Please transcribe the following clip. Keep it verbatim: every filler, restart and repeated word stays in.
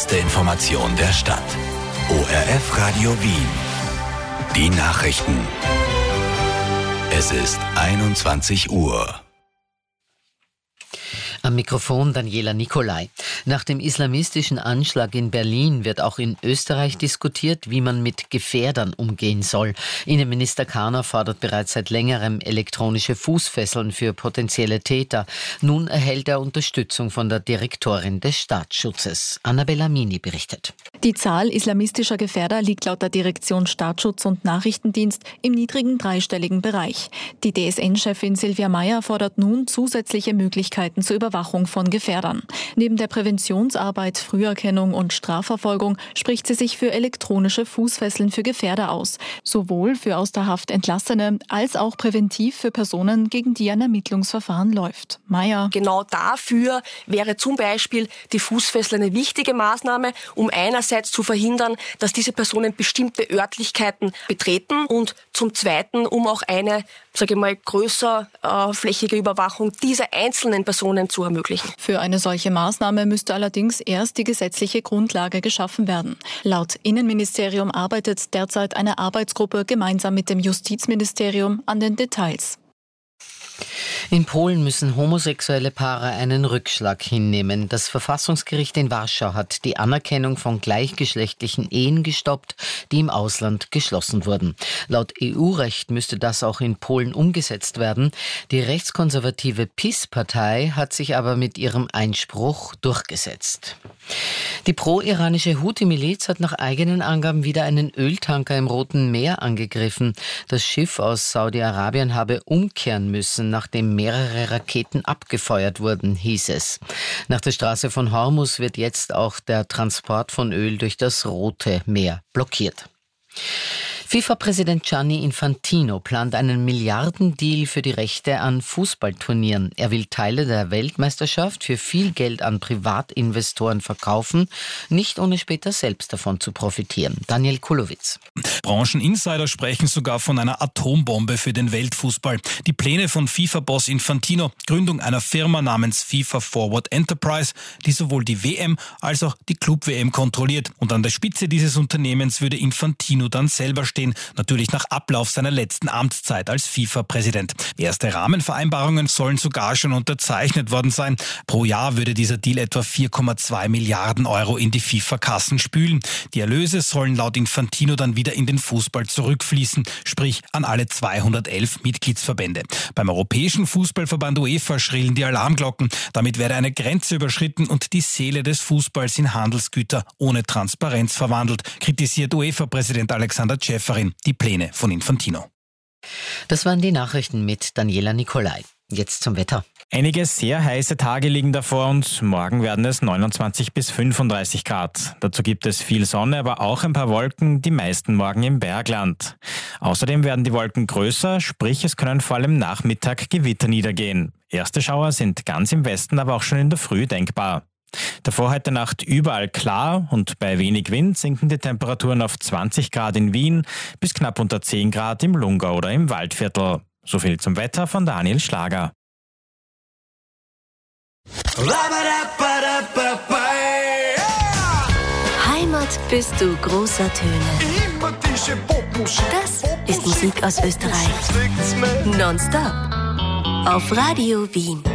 erste Information der Stadt. O R F Radio Wien. Die Nachrichten. Es ist einundzwanzig Uhr. Am Mikrofon Daniela Nicolai. Nach dem islamistischen Anschlag in Berlin wird auch in Österreich diskutiert, wie man mit Gefährdern umgehen soll. Innenminister Karner fordert bereits seit längerem elektronische Fußfesseln für potenzielle Täter. Nun erhält er Unterstützung von der Direktorin des Staatsschutzes. Annabella Mini berichtet. Die Zahl islamistischer Gefährder liegt laut der Direktion Staatsschutz und Nachrichtendienst im niedrigen dreistelligen Bereich. Die D S N-Chefin Silvia Meyer fordert nun zusätzliche Möglichkeiten zur Überwachung von Gefährdern. Neben der Präventionsarbeit, Früherkennung und Strafverfolgung spricht sie sich für elektronische Fußfesseln für Gefährder aus. Sowohl für aus der Haft Entlassene als auch präventiv für Personen, gegen die ein Ermittlungsverfahren läuft. Meyer. Genau dafür wäre zum Beispiel die Fußfessel eine wichtige Maßnahme, um einerseits zu verhindern, dass diese Personen bestimmte Örtlichkeiten betreten und zum Zweiten, um auch eine, sage ich mal, größer äh, flächige Überwachung dieser einzelnen Personen zu ermöglichen. Für eine solche Maßnahme müsste allerdings erst die gesetzliche Grundlage geschaffen werden. Laut Innenministerium arbeitet derzeit eine Arbeitsgruppe gemeinsam mit dem Justizministerium an den Details. In Polen müssen homosexuelle Paare einen Rückschlag hinnehmen. Das Verfassungsgericht in Warschau hat die Anerkennung von gleichgeschlechtlichen Ehen gestoppt, die im Ausland geschlossen wurden. Laut E U-Recht müsste das auch in Polen umgesetzt werden. Die rechtskonservative P I S-Partei hat sich aber mit ihrem Einspruch durchgesetzt. Die pro-iranische Houthi-Miliz hat nach eigenen Angaben wieder einen Öltanker im Roten Meer angegriffen. Das Schiff aus Saudi-Arabien habe umkehren müssen, nachdem mehrere Raketen abgefeuert wurden, hieß es. Nach der Straße von Hormuz wird jetzt auch der Transport von Öl durch das Rote Meer blockiert. FIFA-Präsident Gianni Infantino plant einen Milliardendeal für die Rechte an Fußballturnieren. Er will Teile der Weltmeisterschaft für viel Geld an Privatinvestoren verkaufen, nicht ohne später selbst davon zu profitieren. Daniel Kulowitz. Brancheninsider sprechen sogar von einer Atombombe für den Weltfußball. Die Pläne von FIFA-Boss Infantino, Gründung einer Firma namens FIFA Forward Enterprise, die sowohl die W M als auch die Club-W M kontrolliert. Und an der Spitze dieses Unternehmens würde Infantino dann selber stehen, natürlich nach Ablauf seiner letzten Amtszeit als FIFA-Präsident. Erste Rahmenvereinbarungen sollen sogar schon unterzeichnet worden sein. Pro Jahr würde dieser Deal etwa vier Komma zwei Milliarden Euro in die FIFA-Kassen spülen. Die Erlöse sollen laut Infantino dann wieder in den Fußball zurückfließen, sprich an alle zweihundertelf Mitgliedsverbände. Beim Europäischen Fußballverband UEFA schrillen die Alarmglocken. Damit werde eine Grenze überschritten und die Seele des Fußballs in Handelsgüter ohne Transparenz verwandelt, kritisiert UEFA-Präsident Alexander Ceferin die Pläne von Infantino. Das waren die Nachrichten mit Daniela Nicolai. Jetzt zum Wetter. Einige sehr heiße Tage liegen davor und morgen werden es neunundzwanzig bis fünfunddreißig Grad. Dazu gibt es viel Sonne, aber auch ein paar Wolken, die meisten morgen im Bergland. Außerdem werden die Wolken größer, sprich es können vor allem Nachmittag Gewitter niedergehen. Erste Schauer sind ganz im Westen, aber auch schon in der Früh denkbar. Davor heute Nacht überall klar und bei wenig Wind sinken die Temperaturen auf zwanzig Grad in Wien bis knapp unter zehn Grad im Lungau oder im Waldviertel. So viel zum Wetter von Daniel Schlager. Heimat bist du großer Töne. Das ist Musik aus Österreich. Nonstop auf Radio Wien.